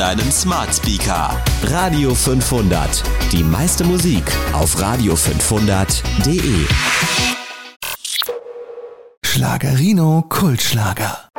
deinem Smart Speaker. Radio 500. Die meiste Musik auf radio500.de. Schlagerino Kultschlager.